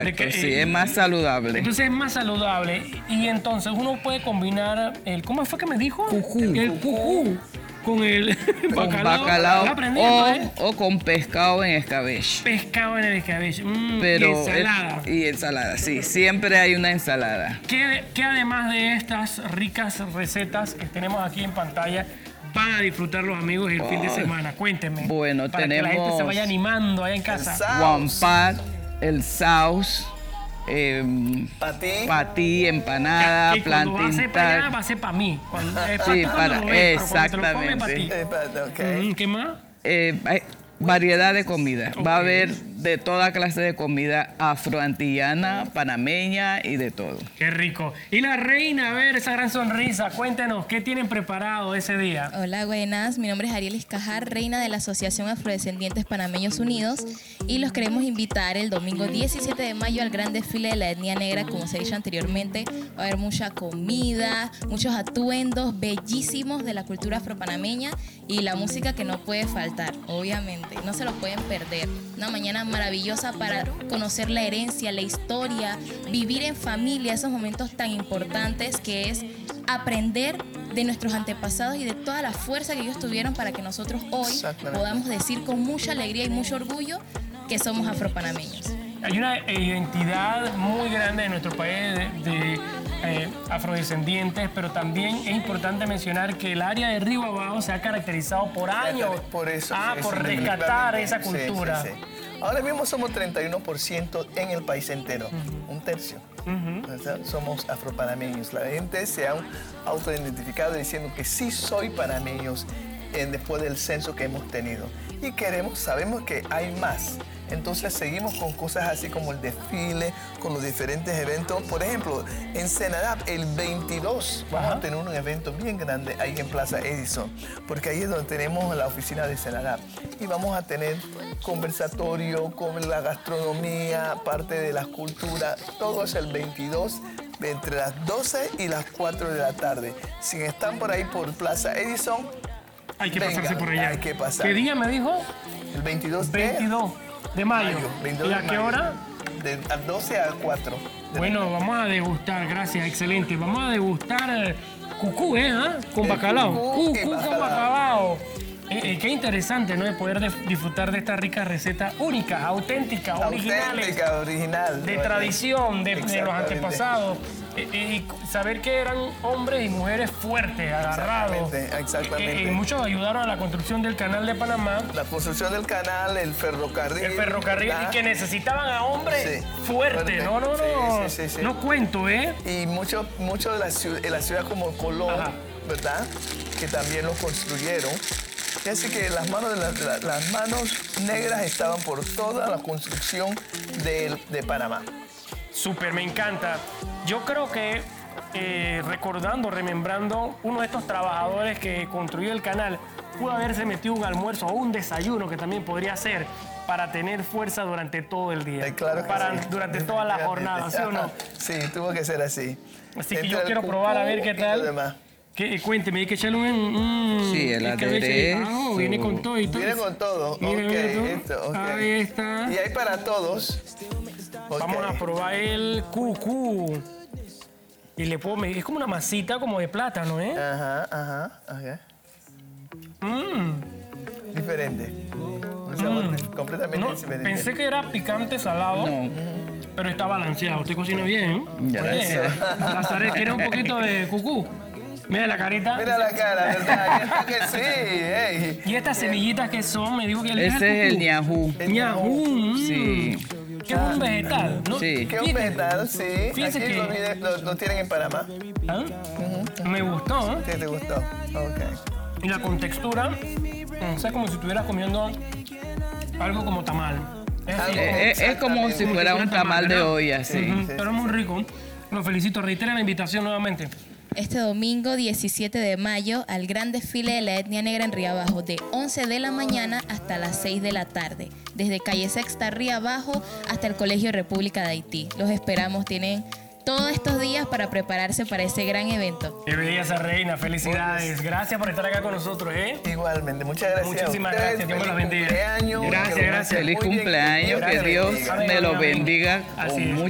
Sí, es más saludable. Entonces es más saludable. Y entonces uno puede combinar el... ¿Cómo fue que me dijo? Cucú. El cucú con el Con bacalao. bacalao Está aprendiendo, o con pescado en escabeche. Pescado en el escabeche. Pero y ensalada. Y ensalada, sí. Siempre hay una ensalada. Que además de estas ricas recetas que tenemos aquí en pantalla, van a disfrutar los amigos el fin de semana? Cuéntenme. Bueno, para que la gente se tenemos vaya animando allá en casa. wampat, el sauce, patí, empanada, Que cuando va a ser para allá, plantain. va a ser para mí. Sí, exactamente. ¿Qué más? Hay variedad de comida. Va a haber de toda clase de comida afroantillana, panameña y de todo. Qué rico. Y la reina, a ver, esa gran sonrisa, cuéntenos, ¿qué tienen preparado ese día? Hola, buenas. Mi nombre es Ariel Escajar, reina de la Asociación Afrodescendientes Panameños Unidos, y los queremos invitar el domingo 17 de mayo al gran desfile de la etnia negra. Como se ha dicho anteriormente, va a haber mucha comida, muchos atuendos bellísimos de la cultura afropanameña y la música que no puede faltar, obviamente. No se lo pueden perder. Una mañana maravillosa para conocer la herencia, la historia, vivir en familia, esos momentos tan importantes que es aprender de nuestros antepasados y de toda la fuerza que ellos tuvieron para que nosotros hoy podamos decir con mucha alegría y mucho orgullo que somos afropanameños. Hay una identidad muy grande de nuestro país de afrodescendientes, pero también es importante mencionar que el área de Río Abajo se ha caracterizado por años por rescatar esa cultura. Sí. Ahora mismo somos 31% en el país entero, un tercio. Somos afropanameños. La gente se ha autoidentificado diciendo que sí soy panameños después del censo que hemos tenido. Y sabemos que hay más. Entonces seguimos con cosas así como el desfile, con los diferentes eventos. Por ejemplo, en Senadap, el 22, vamos a tener un evento bien grande ahí en Plaza Edison, porque ahí es donde tenemos la oficina de Senadap. Y vamos a tener conversatorio con la gastronomía, parte de la cultura. Todo es el 22, entre las 12 y las 4 de la tarde. Si están por ahí por Plaza Edison, hay que pasarse por allá. Hay que pasar. ¿Qué día me dijo? El 22 de mayo. 22 ¿Y a qué hora? De 12 a 4. Bueno, vamos a degustar, gracias, excelente. Vamos a degustar cucú, con bacalao. Cucú con bacalao. Qué interesante, ¿no? De poder disfrutar de estas ricas recetas únicas, auténticas, originales. Original. De tradición, de los antepasados. Y saber que eran hombres y mujeres fuertes, agarrados. Exactamente. Muchos ayudaron a la construcción del canal de Panamá. La construcción del canal, el ferrocarril. Y que necesitaban a hombres fuertes. No. Sí. No cuento, ¿eh? Y mucho de la ciudad como Colón, ¿verdad? Que también lo construyeron. Así que las manos negras estaban por toda la construcción de Panamá. Súper, me encanta. Yo creo que remembrando uno de estos trabajadores que construyó el canal, pudo haberse metido un almuerzo o un desayuno que también podría ser para tener fuerza durante todo el día. Claro que sí. Durante toda la jornada, ¿sí o no? Sí, tuvo que ser así. Así que yo quiero probar a ver qué tal. Cuénteme, hay que echarle sí, el aderezo. Viene con todo y todo. Viene con todo. Ahí está. Y hay para todos. Vamos a probar el cucú. Y le puedo medir, es como una masita como de plátano, ¿eh? Diferente. Un sabor completamente diferente. Pensé que era picante salado. Pero está balanceado. Usted cocina bien, ¿eh? Nazaret, ¿quiere un poquito de cucú? Mira la carita. Mira la cara, ¿verdad? Que sí. Hey. Y estas semillitas que son, me dijo que ese es el ñajú. Ñajú. Sí. Que es un vegetal, ¿no? Sí. Que es un vegetal, sí. Fíjese aquí que lo tienen en Panamá. Me gustó, ¿eh? ¿Qué te gustó? Ok. Y la contextura, o sea, como si estuvieras comiendo algo como tamal. Es como si fuera un tamal de olla, sí. Pero es muy rico. Lo felicito. Reitero la invitación nuevamente. Este domingo 17 de mayo al gran desfile de la etnia negra en Río Abajo, de 11 de la mañana hasta las 6 de la tarde, desde Calle Sexta, Río Abajo, hasta el Colegio República de Haití. Los esperamos, tienen todos estos días para prepararse para ese gran evento. Qué belleza, reina. Felicidades. Gracias por estar acá con nosotros, ¿eh? Igualmente, muchas gracias. Muchísimas a ustedes. gracias. Dios me los Feliz bendiga. cumpleaños. Gracias, Que lo gracias. pasen Feliz muy bien. cumpleaños, que Dios Dios bendiga. me lo bendiga Así con es. mucho